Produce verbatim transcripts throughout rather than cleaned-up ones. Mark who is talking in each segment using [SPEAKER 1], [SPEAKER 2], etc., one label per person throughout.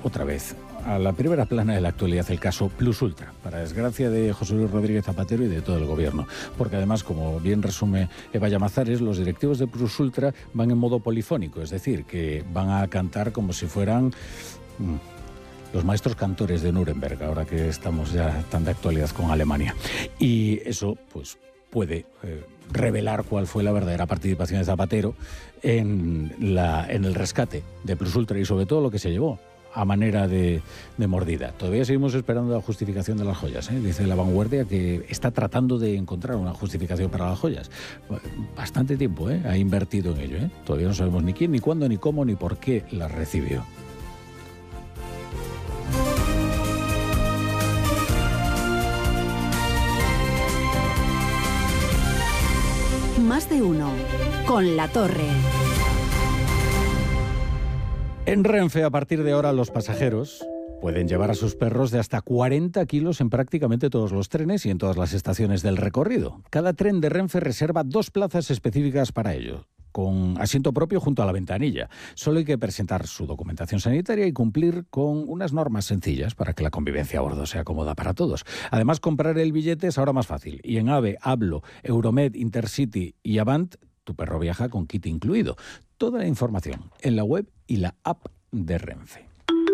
[SPEAKER 1] otra vez a la primera plana de la actualidad el caso Plus Ultra, para desgracia de José Luis Rodríguez Zapatero y de todo el gobierno. Porque además, como bien resume Eva Llamazares, los directivos de Plus Ultra van en modo polifónico, es decir, que van a cantar como si fueran mmm, los maestros cantores de Nuremberg, ahora que estamos ya tan de actualidad con Alemania. Y eso, pues, puede eh, revelar cuál fue la verdadera participación de Zapatero en, la, en el rescate de Plus Ultra y sobre todo lo que se llevó a manera de, de mordida. Todavía seguimos esperando la justificación de las joyas, ¿eh? Dice La Vanguardia que está tratando de encontrar una justificación para las joyas. Bastante tiempo ¿eh? ha invertido en ello. ¿eh? Todavía no sabemos ni quién, ni cuándo, ni cómo, ni por qué las recibió.
[SPEAKER 2] Más de uno. Con La Torre.
[SPEAKER 1] En Renfe, a partir de ahora, los pasajeros pueden llevar a sus perros de hasta cuarenta kilos en prácticamente todos los trenes y en todas las estaciones del recorrido. Cada tren de Renfe reserva dos plazas específicas para ello, con asiento propio junto a la ventanilla. Solo hay que presentar su documentación sanitaria y cumplir con unas normas sencillas para que la convivencia a bordo sea cómoda para todos. Además, comprar el billete es ahora más fácil. Y en AVE, Hablo, Euromed, Intercity y Avant, tu perro viaja con kit incluido. Toda la información en la web y la app de Renfe.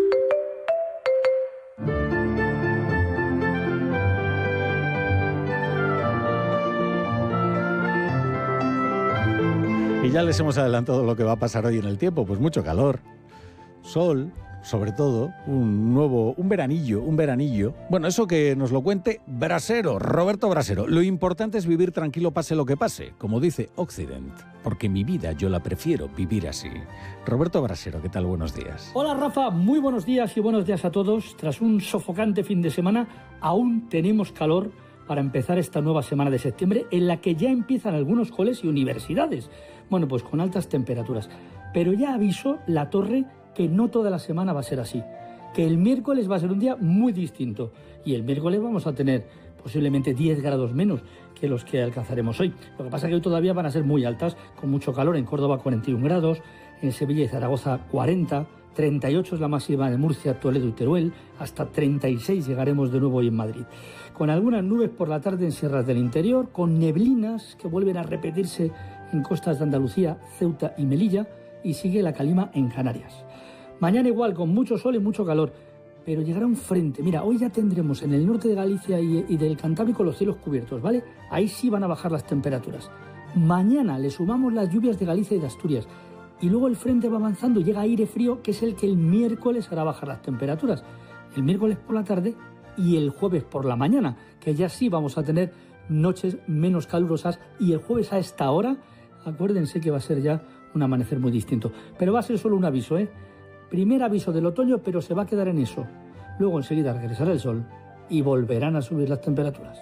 [SPEAKER 1] Y ya les hemos adelantado lo que va a pasar hoy en el tiempo, pues mucho calor, sol, sobre todo, un nuevo, un veranillo, un veranillo. Bueno, eso que nos lo cuente Brasero, Roberto Brasero. Lo importante es vivir tranquilo pase lo que pase, como dice Occident, porque mi vida yo la prefiero vivir así. Roberto Brasero, ¿qué tal? Buenos días.
[SPEAKER 3] Hola Rafa, muy buenos días y buenos días a todos. Tras un sofocante fin de semana, aún tenemos calor para empezar esta nueva semana de septiembre, en la que ya empiezan algunos coles y universidades. Bueno, pues con altas temperaturas. Pero ya aviso La Torre que no toda la semana va a ser así, que el miércoles va a ser un día muy distinto y el miércoles vamos a tener posiblemente diez grados menos que los que alcanzaremos hoy. Lo que pasa es que hoy todavía van a ser muy altas, con mucho calor. En Córdoba cuarenta y un grados, en Sevilla y Zaragoza cuarenta, treinta y ocho es la máxima de Murcia, Toledo y Teruel, hasta treinta y seis llegaremos de nuevo hoy en Madrid. Con algunas nubes por la tarde en sierras del interior, con neblinas que vuelven a repetirse en costas de Andalucía, Ceuta y Melilla, y sigue la calima en Canarias. Mañana igual, con mucho sol y mucho calor, pero llegará un frente. Mira, hoy ya tendremos en el norte de Galicia y, y del Cantábrico los cielos cubiertos, ¿vale? Ahí sí van a bajar las temperaturas. Mañana le sumamos las lluvias de Galicia y de Asturias. Y luego el frente va avanzando, llega aire frío, que es el que el miércoles hará bajar las temperaturas. El miércoles por la tarde y el jueves por la mañana, que ya sí vamos a tener noches menos calurosas. Y el jueves a esta hora, acuérdense que va a ser ya un amanecer muy distinto. Pero va a ser solo un aviso, ¿eh? Primer aviso del otoño, pero se va a quedar en eso. Luego enseguida regresará el sol y volverán a subir las temperaturas.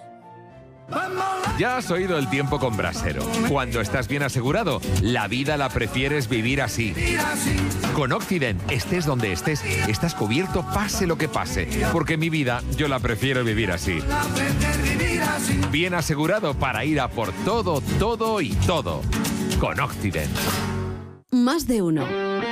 [SPEAKER 4] Ya has oído el tiempo con Brasero. Cuando estás bien asegurado, la vida la prefieres vivir así. Con Occident, estés donde estés, estás cubierto pase lo que pase. Porque mi vida yo la prefiero vivir así. Bien asegurado para ir a por todo, todo y todo. Con Occident.
[SPEAKER 2] Más de uno.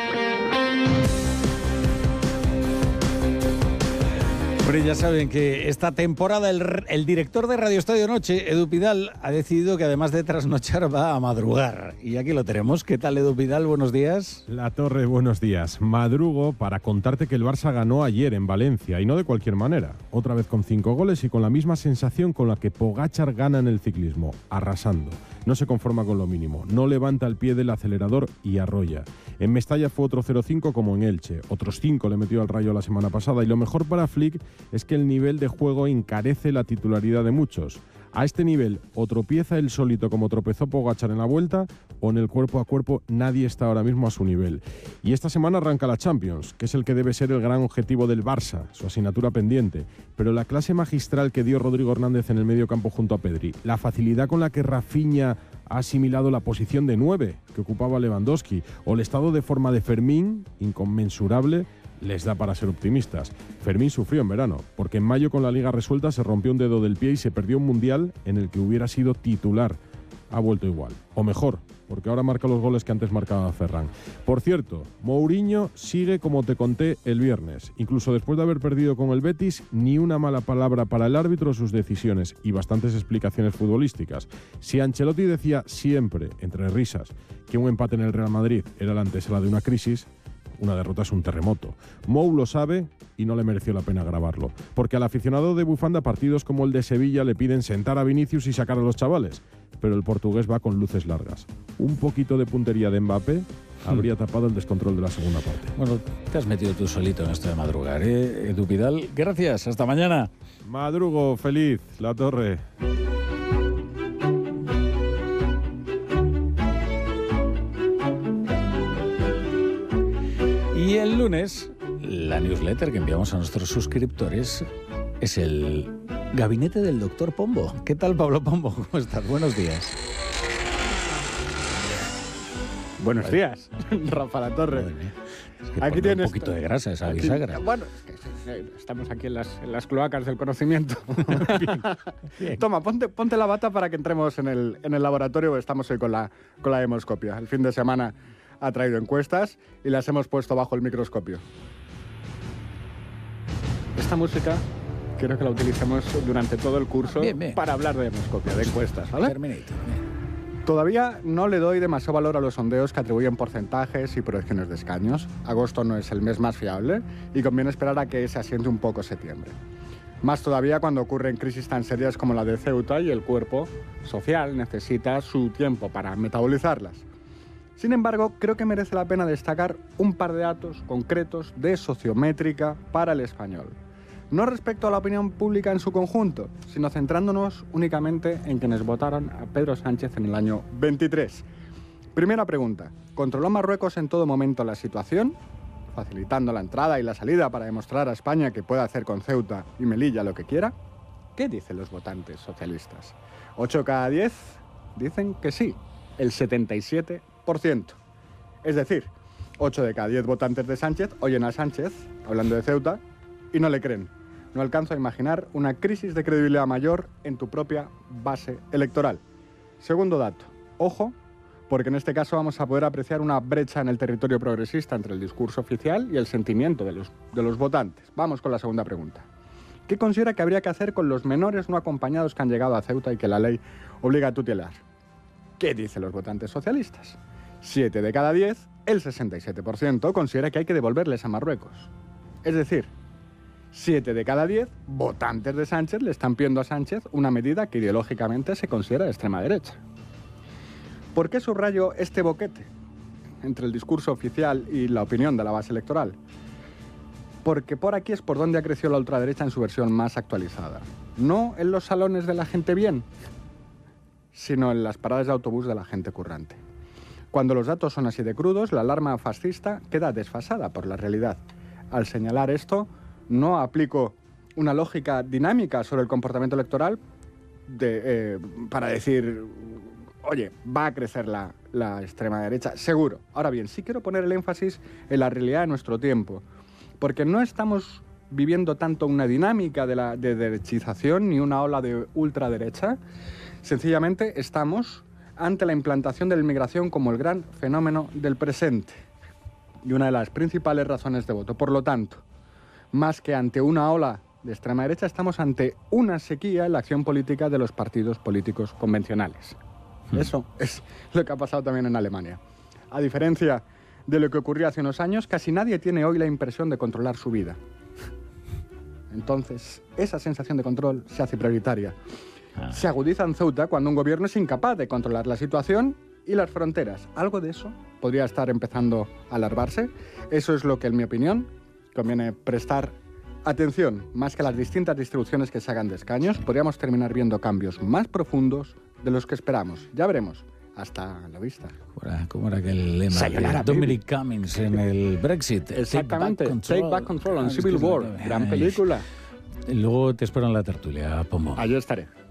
[SPEAKER 1] Hombre, ya saben que esta temporada el, el director de Radio Estadio Noche, Edu Pidal, ha decidido que además de trasnochar va a madrugar. Y aquí lo tenemos. ¿Qué tal, Edu Pidal? Buenos días.
[SPEAKER 5] La Torre, buenos días. Madrugo para contarte que el Barça ganó ayer en Valencia, y no de cualquier manera. Otra vez con cinco goles y con la misma sensación con la que Pogačar gana en el ciclismo, arrasando. No se conforma con lo mínimo, no levanta el pie del acelerador y arrolla. En Mestalla fue otro cero cinco como en Elche, otros cinco le metió al Rayo la semana pasada, y lo mejor para Flick es que el nivel de juego encarece la titularidad de muchos. A este nivel, o tropieza él solito como tropezó Pogačar en la Vuelta, o en el cuerpo a cuerpo nadie está ahora mismo a su nivel. Y esta semana arranca la Champions, que es el que debe ser el gran objetivo del Barça, su asignatura pendiente. Pero la clase magistral que dio Rodrigo Hernández en el medio campo junto a Pedri, la facilidad con la que Rafinha ha asimilado la posición de nueve que ocupaba Lewandowski, o el estado de forma de Fermín, inconmensurable, les da para ser optimistas. Fermín sufrió en verano, porque en mayo con la liga resuelta se rompió un dedo del pie y se perdió un mundial en el que hubiera sido titular. ha vuelto igual, o mejor, porque ahora marca los goles que antes marcaba Ferran. Por cierto, Mourinho sigue como te conté el viernes. Incluso después de haber perdido con el Betis, ni una mala palabra para el árbitro o sus decisiones, y bastantes explicaciones futbolísticas. Si Ancelotti decía siempre, entre risas, que un empate en el Real Madrid era la antesala de una crisis, una derrota es un terremoto. Mou lo sabe y no le mereció la pena grabarlo, porque al aficionado de bufanda partidos como el de Sevilla le piden sentar a Vinicius y sacar a los chavales, pero el portugués va con luces largas. Un poquito de puntería de Mbappé habría tapado el descontrol de la segunda parte.
[SPEAKER 1] Bueno, te has metido tú solito en esto de madrugar, ¿eh, Edu Vidal? Gracias, hasta mañana.
[SPEAKER 5] Madrugo, feliz, La Torre.
[SPEAKER 1] Y el lunes, la newsletter que enviamos a nuestros suscriptores es el Gabinete del Doctor Pombo. ¿Qué tal, Pablo Pombo? ¿Cómo estás? Buenos días.
[SPEAKER 6] Buenos
[SPEAKER 1] Vale.
[SPEAKER 6] días, Rafa La Torre.
[SPEAKER 1] Es que
[SPEAKER 6] Aquí
[SPEAKER 1] pone
[SPEAKER 6] tienes
[SPEAKER 1] un poquito de grasa esa
[SPEAKER 6] aquí-
[SPEAKER 1] bisagra.
[SPEAKER 6] Bueno, es que estamos aquí en las, en las cloacas del conocimiento.
[SPEAKER 1] Bien.
[SPEAKER 6] Toma, ponte, ponte la bata para que entremos en el, en el laboratorio. Estamos hoy con la, con la demoscopia. El fin de semana ha traído encuestas y las hemos puesto bajo el microscopio. Esta música quiero que la utilicemos durante todo el curso
[SPEAKER 1] Bien, bien.
[SPEAKER 6] para hablar de demoscopia, de encuestas, ¿vale?
[SPEAKER 1] Terminator. bien.
[SPEAKER 6] Todavía no le doy demasiado valor a los sondeos que atribuyen porcentajes y proyecciones de escaños. Agosto no es el mes más fiable y conviene esperar a que se asiente un poco septiembre. Más todavía cuando ocurren crisis tan serias como la de Ceuta y el cuerpo social necesita su tiempo para metabolizarlas. Sin embargo, creo que merece la pena destacar un par de datos concretos de sociométrica para el español. No respecto a la opinión pública en su conjunto, sino centrándonos únicamente en quienes votaron a Pedro Sánchez en el año veintitrés. Primera pregunta, ¿controló Marruecos en todo momento la situación, facilitando la entrada y la salida para demostrar a España que puede hacer con Ceuta y Melilla lo que quiera? ¿Qué dicen los votantes socialistas? ocho cada diez dicen que sí, el setenta y siete por ciento. Es decir, ocho de cada diez votantes de Sánchez oyen a Sánchez, hablando de Ceuta, y no le creen. No alcanzo a imaginar una crisis de credibilidad mayor en tu propia base electoral. Segundo dato, ojo, porque en este caso vamos a poder apreciar una brecha en el territorio progresista entre el discurso oficial y el sentimiento de los, de los votantes. Vamos con la segunda pregunta. ¿Qué considera que habría que hacer con los menores no acompañados que han llegado a Ceuta y que la ley obliga a tutelar? ¿Qué dicen los votantes socialistas? siete de cada diez, el sesenta y siete por ciento, considera que hay que devolverles a Marruecos. Es decir, siete de cada diez votantes de Sánchez le están pidiendo a Sánchez una medida que ideológicamente se considera de extrema derecha. ¿Por qué subrayo este boquete entre el discurso oficial y la opinión de la base electoral? Porque por aquí es por donde ha crecido la ultraderecha en su versión más actualizada. No en los salones de la gente bien, sino en las paradas de autobús de la gente currante. Cuando los datos son así de crudos, la alarma fascista queda desfasada por la realidad. Al señalar esto, no aplico una lógica dinámica sobre el comportamiento electoral de, eh, para decir, oye, va a crecer la, la extrema derecha, seguro. Ahora bien, sí quiero poner el énfasis en la realidad de nuestro tiempo, porque no estamos viviendo tanto una dinámica de, la, de derechización ni una ola de ultraderecha. Sencillamente estamos ante la implantación de la inmigración como el gran fenómeno del presente y una de las principales razones de voto. Por lo tanto, más que ante una ola de extrema derecha, estamos ante una sequía en la acción política de los partidos políticos convencionales. Hmm. Eso es lo que ha pasado también en Alemania. A diferencia de lo que ocurría hace unos años, casi nadie tiene hoy la impresión de controlar su vida. Entonces, esa sensación de control se hace prioritaria. Se agudiza en Ceuta cuando un gobierno es incapaz de controlar la situación y las fronteras. Algo de eso podría estar empezando a alarvarse. Eso es lo que, en mi opinión, conviene prestar atención. Más que las distintas distribuciones que se hagan de escaños, podríamos terminar viendo cambios más profundos de los que esperamos. Ya veremos. Hasta la vista.
[SPEAKER 1] ¿Cómo era aquel lema
[SPEAKER 6] Sayonara,
[SPEAKER 1] de Dominic Cummings en el Brexit?
[SPEAKER 6] Exactamente. Take Back Control, Take back control en Civil War. Gran película.
[SPEAKER 1] Luego te espero en la tertulia, Pombo.
[SPEAKER 6] Allí estaré.